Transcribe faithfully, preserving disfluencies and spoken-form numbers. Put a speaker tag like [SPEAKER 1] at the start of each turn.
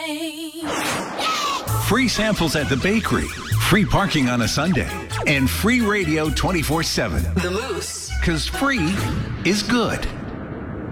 [SPEAKER 1] name.
[SPEAKER 2] Free samples at the bakery, free parking on a Sunday, and free radio twenty-four seven.
[SPEAKER 1] The Moose.
[SPEAKER 2] Because free is good.